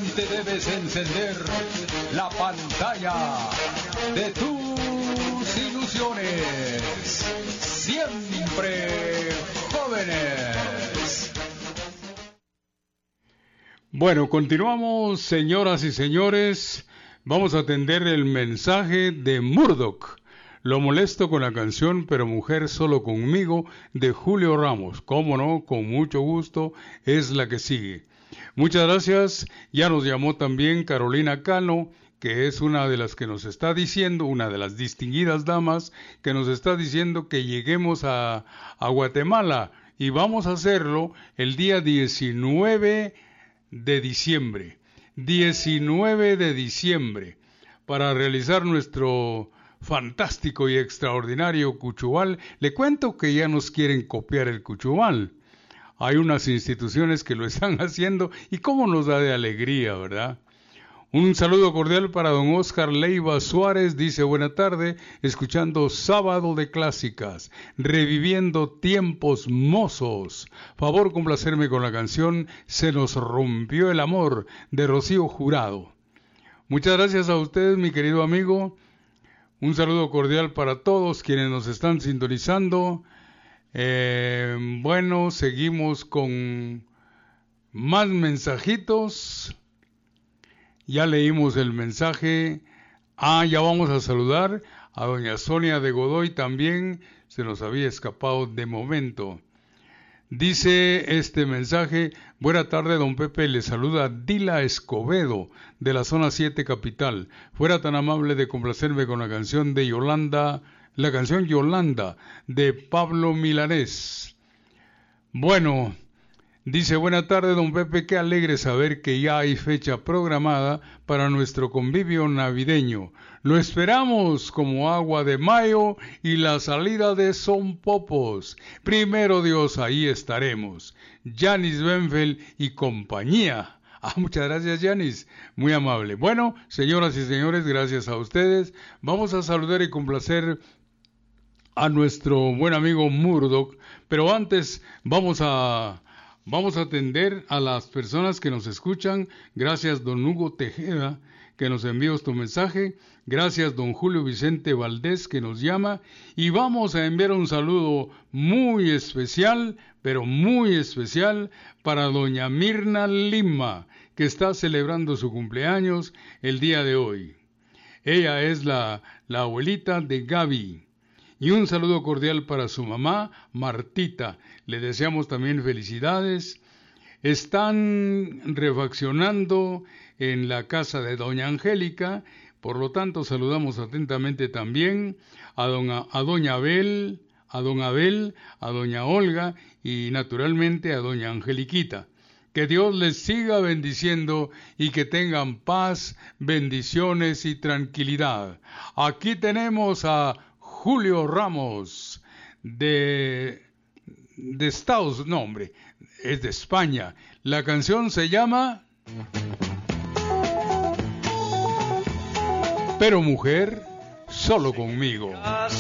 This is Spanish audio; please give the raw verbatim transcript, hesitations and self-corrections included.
Solamente debes encender la pantalla de tus ilusiones. Siempre jóvenes. Bueno, continuamos, señoras y señores. Vamos a atender el mensaje de Murdoch. Lo molesto con la canción Pero Mujer Solo Conmigo de Julio Ramos. Cómo no, con mucho gusto, es la que sigue. Muchas gracias. Ya nos llamó también Carolina Cano, que es una de las que nos está diciendo, una de las distinguidas damas, que nos está diciendo que lleguemos a, a Guatemala. Y vamos a hacerlo el día diecinueve de diciembre. diecinueve de diciembre. Para realizar nuestro fantástico y extraordinario Cuchubal. Le cuento que ya nos quieren copiar el Cuchubal. Hay unas instituciones que lo están haciendo y cómo nos da de alegría, ¿verdad? Un saludo cordial para don Oscar Leiva Suárez, dice buena tarde, escuchando Sábado de Clásicas, reviviendo tiempos mozos. Favor complacerme con la canción Se nos rompió el amor de Rocío Jurado. Muchas gracias a ustedes, mi querido amigo. Un saludo cordial para todos quienes nos están sintonizando. Eh, bueno, seguimos con más mensajitos. Ya leímos el mensaje. Ah, ya vamos a saludar a doña Sonia de Godoy también. Se nos había escapado de momento. Dice este mensaje: buena tarde, don Pepe, le saluda Dila Escobedo, de la zona siete capital. Fuera tan amable de complacerme con la canción de Yolanda, la canción Yolanda, de Pablo Milanés. Bueno, dice, buena tarde, don Pepe, qué alegre saber que ya hay fecha programada para nuestro convivio navideño. Lo esperamos como agua de mayo y la salida de Son Popos. Primero Dios, ahí estaremos. Yanis Benfeld y compañía. Ah, muchas gracias, Yanis. Muy amable. Bueno, señoras y señores, gracias a ustedes. Vamos a saludar y complacer a nuestro buen amigo Murdoch. Pero antes vamos a... Vamos a atender a las personas que nos escuchan. Gracias, don Hugo Tejeda, que nos envió tu mensaje. Gracias, don Julio Vicente Valdés, que nos llama. Y vamos a enviar un saludo muy especial, pero muy especial, para doña Mirna Lima, que está celebrando su cumpleaños el día de hoy. Ella es la, la abuelita de Gaby. Y un saludo cordial para su mamá, Martita. Le deseamos también felicidades. Están refaccionando en la casa de doña Angélica. Por lo tanto, saludamos atentamente también a, don, a doña Abel, a don Abel, a doña Olga y naturalmente a doña Angeliquita. Que Dios les siga bendiciendo y que tengan paz, bendiciones y tranquilidad. Aquí tenemos a Julio Ramos, de, de Estados, no hombre, es de España. La canción se llama Pero Mujer Solo Conmigo.